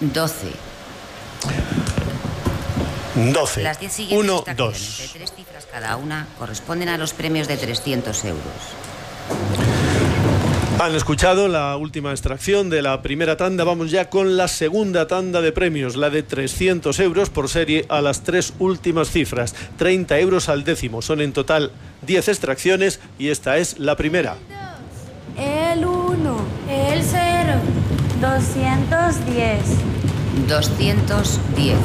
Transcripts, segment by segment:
12. 12. Las 10 siguientes 1, extracciones 2. de 3 cifras cada una corresponden a los premios de 300 euros. Han escuchado la última extracción de la primera tanda. Vamos ya con la segunda tanda de premios, la de 300 euros por serie a las 3 últimas cifras. 30 euros al décimo. Son en total 10 extracciones y esta es la primera. El 1, el 0, 210. 210.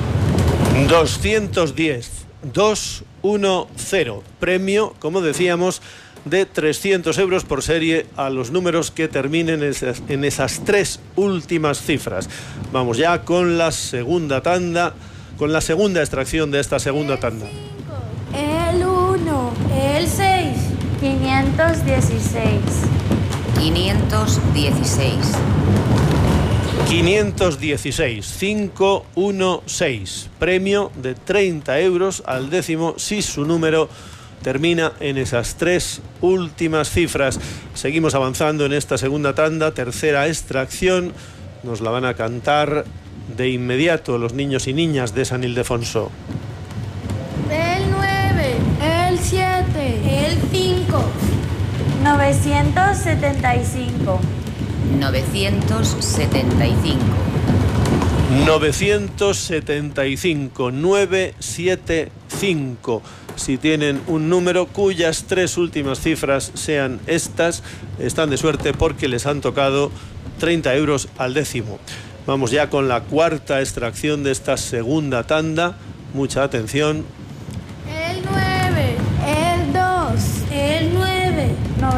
210. 210. Premio, como decíamos, de 300 euros por serie a los números que terminen en esas 3 últimas cifras. Vamos ya con la segunda tanda, con la segunda extracción de esta segunda tanda. El 1, el 6, 516. 516. 516. 516. Premio de 30 euros al décimo si su número termina en esas 3 últimas cifras. Seguimos avanzando en esta segunda tanda, tercera extracción. Nos la van a cantar de inmediato los niños y niñas de San Ildefonso. El 9, el 7, el 5. 975. 975. 975. 975. Si tienen un número cuyas 3 últimas cifras sean estas, están de suerte porque les han tocado 30 euros al décimo. Vamos ya con la cuarta extracción de esta segunda tanda. Mucha atención. El 9, el 2, el 9.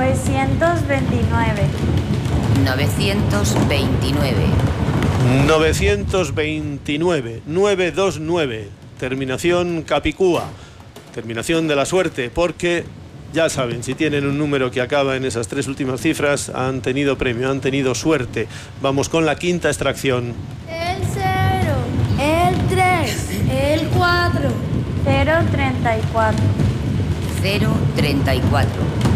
929. 929. 929. 929. Terminación Capicúa. Terminación de la suerte, porque ya saben, si tienen un número que acaba en esas 3 últimas cifras, han tenido premio, han tenido suerte. Vamos con la quinta extracción. El 0, el 3, el 4. 034. 034.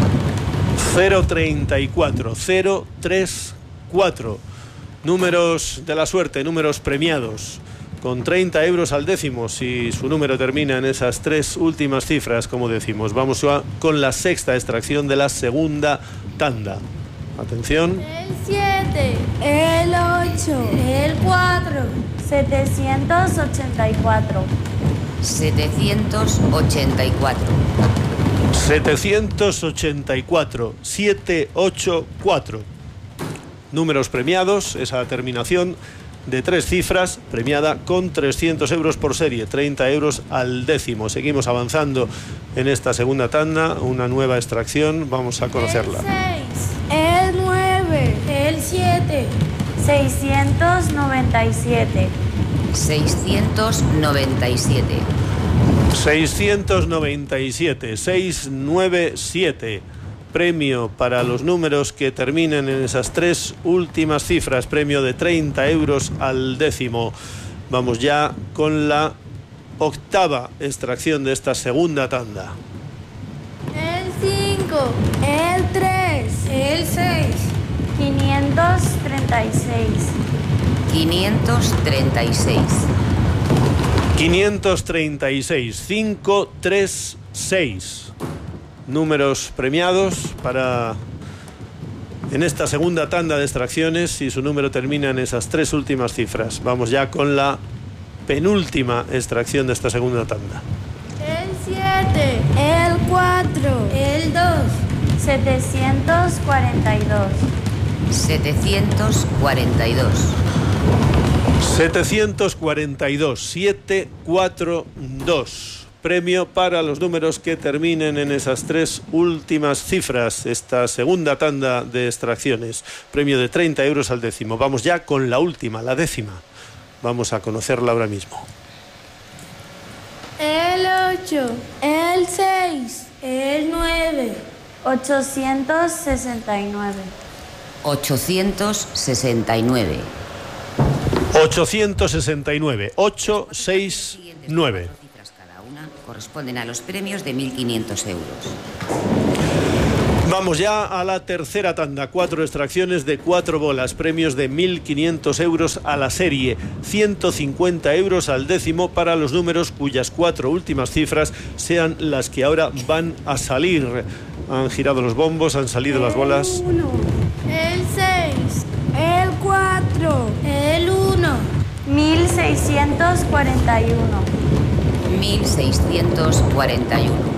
034. 034. Números de la suerte, números premiados. Con 30 euros al décimo, si su número termina en esas 3 últimas cifras, como decimos. Vamos con la sexta extracción de la segunda tanda. Atención. El 7, el 8, el 4. 784. 784. 784. 784. Números premiados, esa terminación de 3 cifras, premiada con 300 euros por serie, 30 euros al décimo. Seguimos avanzando en esta segunda tanda, una nueva extracción, vamos a conocerla. El 6, el 9, el 7. 697. 697. 697. 697. Premio para los números que terminen en esas 3 últimas cifras, premio de 30 euros al décimo. Vamos ya con la octava extracción de esta segunda tanda. El 5, el 3, el 6. 536. 536. 536. 536. Números premiados para en esta segunda tanda de extracciones si su número termina en esas 3 últimas cifras. Vamos ya con la penúltima extracción de esta segunda tanda. El 7, el 4, el 2. 742. 742. 742. 742. Premio para los números que terminen en esas 3 últimas cifras, esta segunda tanda de extracciones. Premio de 30 euros al décimo. Vamos ya con la última, la décima. Vamos a conocerla ahora mismo. El 8, el 6, el 9. 869. 869. 869. 869. Corresponden a los premios de 1.500 euros. Vamos ya a la tercera tanda. 4 extracciones de 4 bolas. Premios de 1.500 euros a la serie. 150 euros al décimo para los números cuyas 4 últimas cifras sean las que ahora van a salir. Han girado los bombos, han salido las bolas. El 1, el 6, el 4, el 1. 1641. 1641.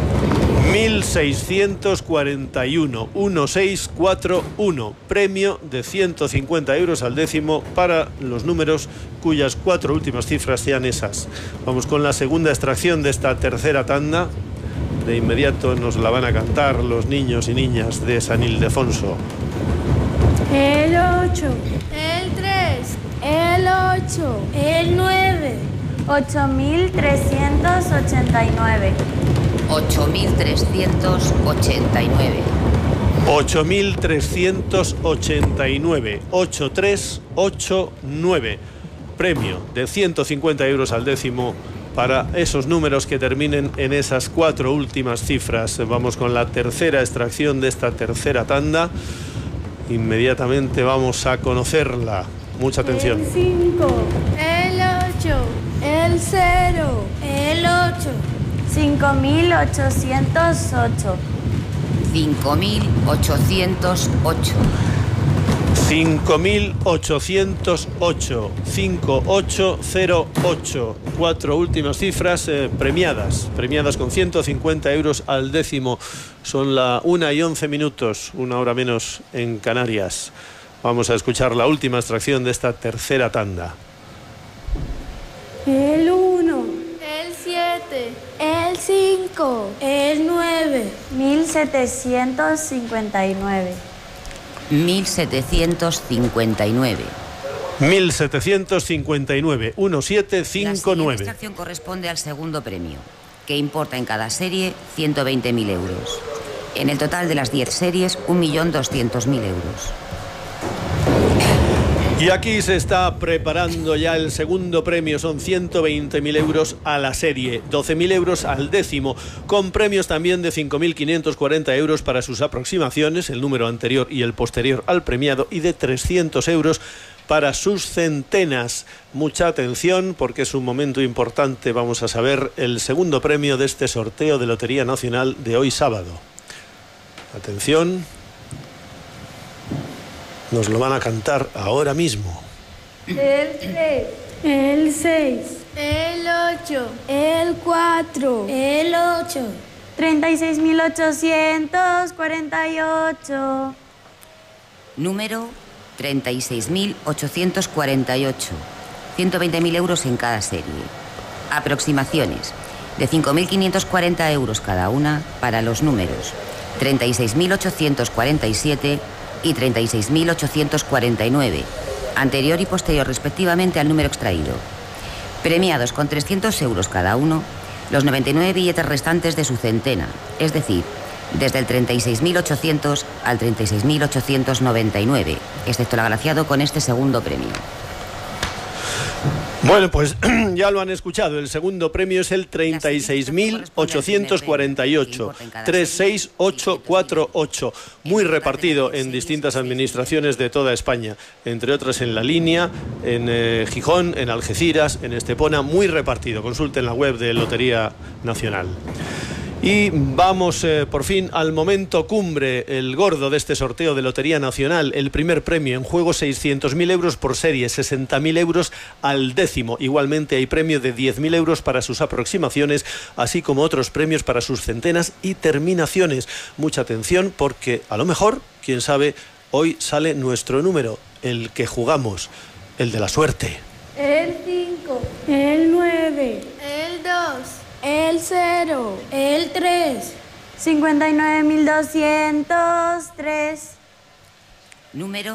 1641, 1641, premio de 150 euros al décimo para los números cuyas 4 últimas cifras sean esas. Vamos con la segunda extracción de esta tercera tanda. De inmediato nos la van a cantar los niños y niñas de San Ildefonso. El 8, el 3, el 8, el 9. 8389. 8389. 8389, 8389, premio de 150 euros al décimo para esos números que terminen en esas 4 últimas cifras. Vamos con la tercera extracción de esta tercera tanda. Inmediatamente vamos a conocerla. Mucha atención. El 5, el 8, el 0, el 8. 5808. 5808. 5808, 5808, 4 últimas cifras premiadas con 150 euros al décimo. Son la 1:11, 1 hora menos en Canarias. Vamos a escuchar la última extracción de esta tercera tanda. El 1, el 7, el 5, el 9. 1759. 1759. 1759, 1759. La siguiente extracción corresponde al segundo premio, que importa en cada serie 120.000 euros. En el total de las 10 series, 1.200.000 euros. Y aquí se está preparando ya el segundo premio. Son 120.000 euros a la serie, 12.000 euros al décimo, con premios también de 5.540 euros para sus aproximaciones, el número anterior y el posterior al premiado, y de 300 euros para sus centenas. Mucha atención, porque es un momento importante. Vamos a saber el segundo premio de este sorteo de Lotería Nacional de hoy sábado. Atención. Nos lo van a cantar ahora mismo. El 3, el 6, el 8, el 4, el 8. 36.848. Número 36.848. 120.000 euros en cada serie. Aproximaciones de 5.540 euros cada una para los números 36.847 y 36.849, anterior y posterior respectivamente al número extraído. Premiados con 300 euros cada uno, los 99 billetes restantes de su centena, es decir, desde el 36.800 al 36.899, excepto el agraciado con este segundo premio. Bueno, pues ya lo han escuchado. El segundo premio es el 36.848, 36848, muy repartido en distintas administraciones de toda España, entre otras en La Línea, en Gijón, en Algeciras, en Estepona, muy repartido. Consulten la web de Lotería Nacional. Y vamos por fin al momento cumbre, el gordo de este sorteo de Lotería Nacional. El primer premio en juego, 600.000 euros por serie, 60.000 euros al décimo. Igualmente hay premio de 10.000 euros para sus aproximaciones, así como otros premios para sus centenas y terminaciones. Mucha atención, porque a lo mejor, quién sabe, hoy sale nuestro número, el que jugamos, el de la suerte. El 5, el 9, el 2, el 0, el 3. 59.203. Número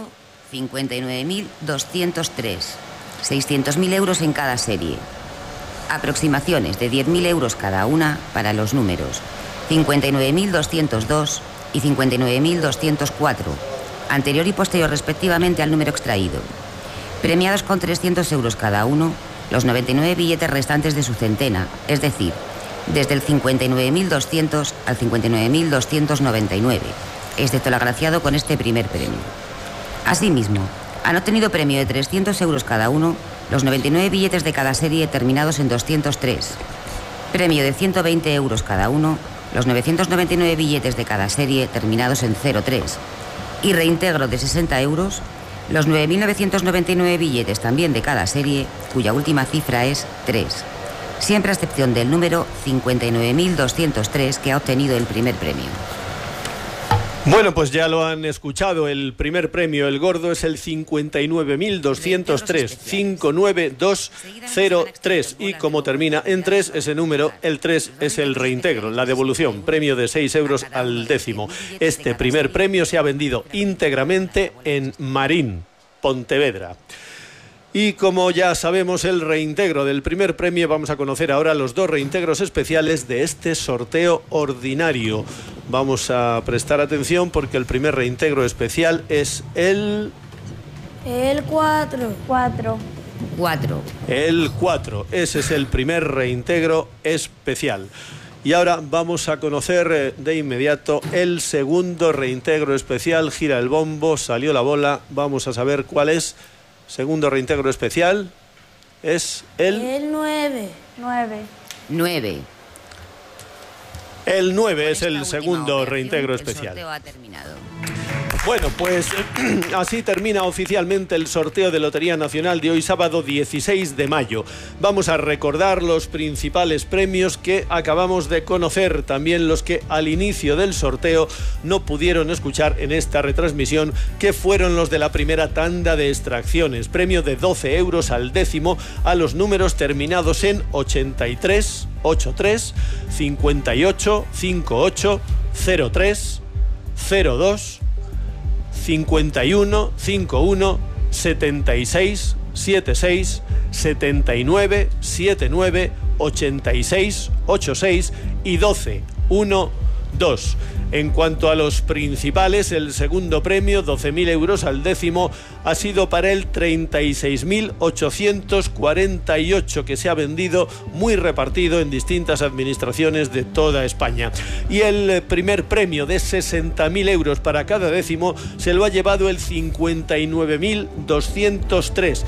59.203. 600.000 euros en cada serie. Aproximaciones de 10.000 euros cada una para los números 59.202 y 59.204, anterior y posterior respectivamente al número extraído. Premiados con 300 euros cada uno, los 99 billetes restantes de su centena, es decir, desde el 59.200 al 59.299, excepto el agraciado con este primer premio. Asimismo, han obtenido premio de 300 euros cada uno los 99 billetes de cada serie terminados en 203, premio de 120 euros cada uno los 999 billetes de cada serie terminados en 03 y reintegro de 60 euros los 9.999 billetes también de cada serie, cuya última cifra es 3, siempre a excepción del número 59.203 que ha obtenido el primer premio. Bueno, pues ya lo han escuchado, el primer premio, el gordo, es el 59.203, 59203, y como termina en 3, ese número, el 3 es el reintegro, la devolución, premio de 6 euros al décimo. Este primer premio se ha vendido íntegramente en Marín, Pontevedra. Y como ya sabemos el reintegro del primer premio, vamos a conocer ahora los dos reintegros especiales de este sorteo ordinario. Vamos a prestar atención porque el primer reintegro especial es el 4. 4. El 4. Ese es el primer reintegro especial. Y ahora vamos a conocer de inmediato el segundo reintegro especial. Gira el bombo, salió la bola, vamos a saber cuál es. Segundo reintegro especial es el 9. 9. El 9 es el segundo reintegro especial. El sorteo ha terminado. Bueno, pues así termina oficialmente el sorteo de Lotería Nacional de hoy sábado 16 de mayo. Vamos a recordar los principales premios que acabamos de conocer, también los que al inicio del sorteo no pudieron escuchar en esta retransmisión, que fueron los de la primera tanda de extracciones. Premio de 12 euros al décimo a los números terminados en 83, 83, 58, 58, 03, 02, 51, 51, 76, 76, 79, 79, 86, 86 y 12, 1, 2. En cuanto a los principales, el segundo premio, 12.000 euros al décimo, ha sido para el 36.848, que se ha vendido muy repartido en distintas administraciones de toda España. Y el primer premio de 60.000 euros para cada décimo se lo ha llevado el 59.203,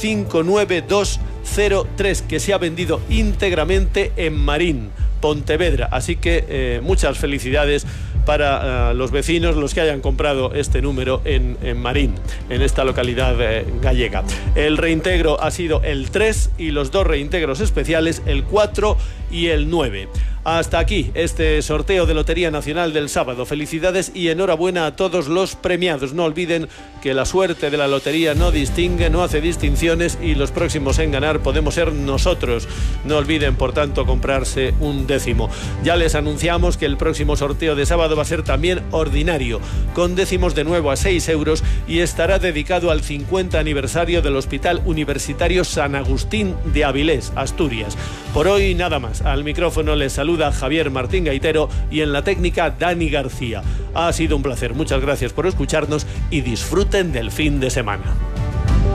59203, que se ha vendido íntegramente en Marín, Pontevedra. Así que muchas felicidades para los vecinos, los que hayan comprado este número en Marín, en esta localidad gallega. El reintegro ha sido el 3 y los dos reintegros especiales, el 4 y el 9. Hasta aquí este sorteo de Lotería Nacional del sábado. Felicidades y enhorabuena a todos los premiados. No olviden que la suerte de la lotería no distingue, no hace distinciones, y los próximos en ganar podemos ser nosotros. No olviden, por tanto, comprarse un décimo. Ya les anunciamos que el próximo sorteo de sábado va a ser también ordinario, con décimos de nuevo a 6 euros, y estará dedicado al 50 aniversario del Hospital Universitario San Agustín de Avilés, Asturias. Por hoy nada más. Al micrófono les saluda Javier Martín Gaitero y en la técnica Dani García. Ha sido un placer. Muchas gracias por escucharnos y disfruten del fin de semana.